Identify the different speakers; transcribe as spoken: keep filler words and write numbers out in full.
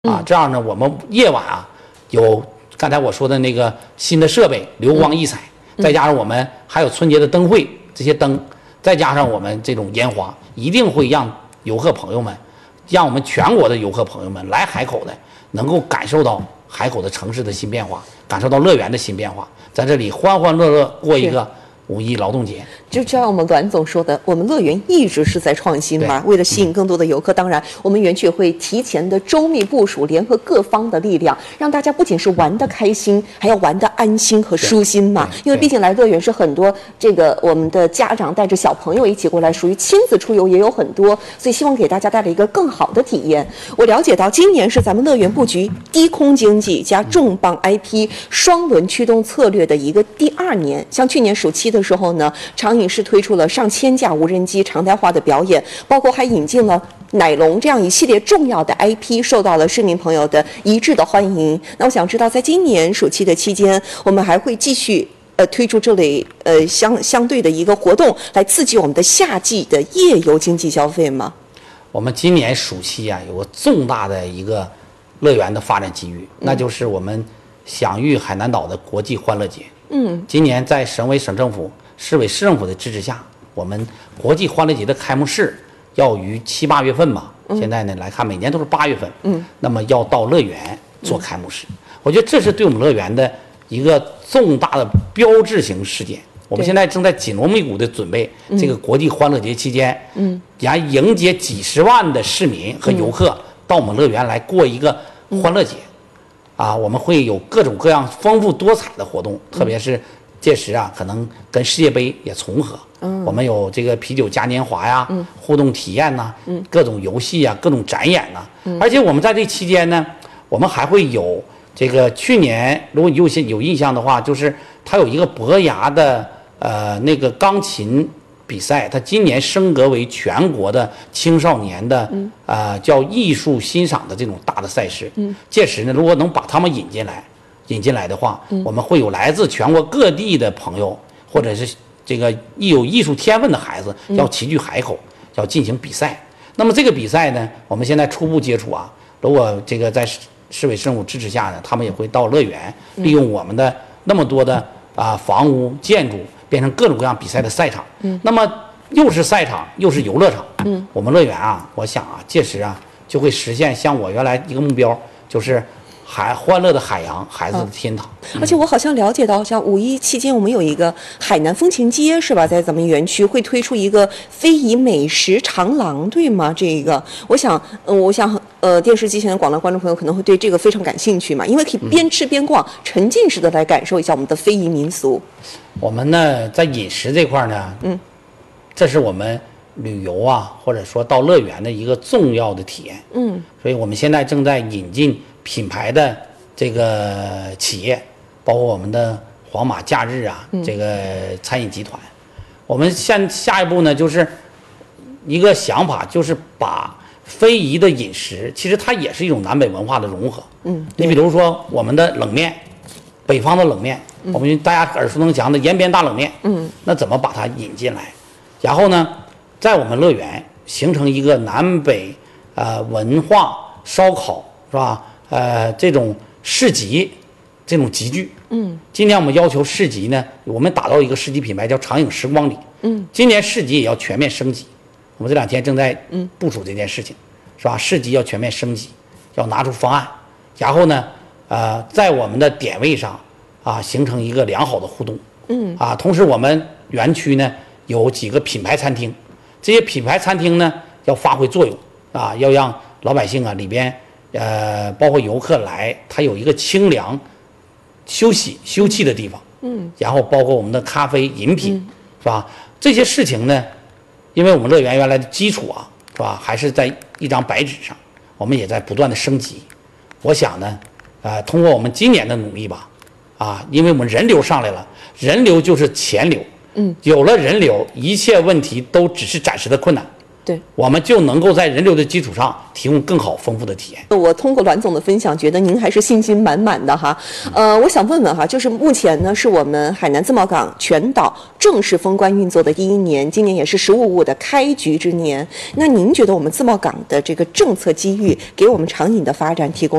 Speaker 1: 啊，这样呢，我们夜晚啊有刚才我说的那个新的设备，流光溢彩，再加上我们还有春节的灯会，这些灯，再加上我们这种烟花，一定会让游客朋友们，让我们全国的游客朋友们来海口的，能够感受到海口的城市的新变化，感受到乐园的新变化，在这里欢欢乐乐过一个五一劳动节。
Speaker 2: 就像我们栾总说的，我们乐园一直是在创新嘛，为了吸引更多的游客，当然我们园区也会提前的周密部署，联合各方的力量，让大家不仅是玩得开心，还要玩得安心和舒心嘛。因为毕竟来乐园是很多这个我们的家长带着小朋友一起过来，属于亲子出游也有很多，所以希望给大家带来一个更好的体验。我了解到今年是咱们乐园布局低空经济加重磅 I P 双轮驱动策略的一个第二年，像去年暑期的时候呢，长影视推出了上千架无人机常态化的表演，包括还引进了奶龙这样一系列重要的 I P， 受到了市民朋友的一致的欢迎。那我想知道，在今年暑期的期间，我们还会继续呃推出这类呃相相对的一个活动，来刺激我们的夏季的夜游经济消费吗？
Speaker 1: 我们今年暑期啊，有个重大的一个乐园的发展机遇，那就是我们享誉海南岛的国际欢乐节。嗯，今年在省委省政府、市委市政府的支持下，我们国际欢乐节的开幕式要于七八月份吧。嗯、现在呢来看，每年都是八月份。嗯，那么要到乐园做开幕式，嗯、我觉得这是对我们乐园的一个重大的标志性事件。我们现在正在紧锣密鼓的准备这个国际欢乐节期间，嗯，来迎接几十万的市民和游客到我们乐园来过一个欢乐节。嗯啊，我们会有各种各样丰富多彩的活动，特别是届时啊，可能跟世界杯也重合。嗯，我们有这个啤酒嘉年华呀，嗯、互动体验呐、嗯，各种游戏啊，各种展演呐、嗯。而且我们在这期间呢，我们还会有这个去年，如果你有些有印象的话，就是它有一个伯牙的呃那个钢琴比赛，它今年升格为全国的青少年的、嗯、呃叫艺术欣赏的这种大的赛事。嗯，届时呢，如果能把他们引进来，引进来的话，嗯、我们会有来自全国各地的朋友，或者是这个一有艺术天分的孩子，要齐聚海口，嗯、要进行比赛。那么这个比赛呢，我们现在初步接触啊，如果这个在市委市政府支持下呢，他们也会到乐园，利用我们的那么多的啊、呃、房屋建筑。变成各种各样比赛的赛场，嗯，那么又是赛场又是游乐场，嗯，我们乐园啊，我想啊，届时啊就会实现像我原来一个目标，就是海欢乐的海洋，孩子的天堂。
Speaker 2: 嗯、而且我好像了解到，像五一期间我们有一个海南风情街是吧，在咱们园区会推出一个非遗美食长廊，对吗？这一个，我想，呃，我想。呃，电视机前的广大观众朋友可能会对这个非常感兴趣嘛，因为可以边吃边逛，嗯、沉浸式的来感受一下我们的非遗民俗。
Speaker 1: 我们呢，在饮食这块呢，嗯，这是我们旅游啊，或者说到乐园的一个重要的体验。嗯，所以我们现在正在引进品牌的这个企业，包括我们的皇马假日啊，嗯、这个餐饮集团。我们现下一步呢，就是一个想法，就是把非遗的饮食，其实它也是一种南北文化的融合。嗯，你比如说我们的冷面，北方的冷面，嗯、我们大家耳熟能详的延边大冷面。嗯，那怎么把它引进来？然后呢，在我们乐园形成一个南北呃文化烧烤是吧？呃，这种市集，这种集聚。嗯，今年我们要求市集呢，我们打造一个市集品牌叫长影时光里。嗯，今年市集也要全面升级。我们这两天正在部署这件事情，是吧？市集要全面升级，要拿出方案，然后呢，呃，在我们的点位上啊，形成一个良好的互动。嗯，啊，同时我们园区呢有几个品牌餐厅，这些品牌餐厅呢要发挥作用啊，要让老百姓啊里边呃，包括游客来，他有一个清凉、休息、休憩的地方。嗯，然后包括我们的咖啡饮品，嗯、是吧？这些事情呢。因为我们乐园原来的基础啊，是吧，还是在一张白纸上，我们也在不断的升级。我想呢，呃，通过我们今年的努力吧，啊，因为我们人流上来了，人流就是钱流，嗯，有了人流，一切问题都只是暂时的困难，
Speaker 2: 对，
Speaker 1: 我们就能够在人流的基础上提供更好丰富的体验。
Speaker 2: 我通过栾总的分享，觉得您还是信心满满的哈。呃，我想问问哈，就是目前呢是我们海南自贸港全岛正式封关运作的第一年，今年也是“十五五”的开局之年。那您觉得我们自贸港的这个政策机遇，给我们长影的发展提供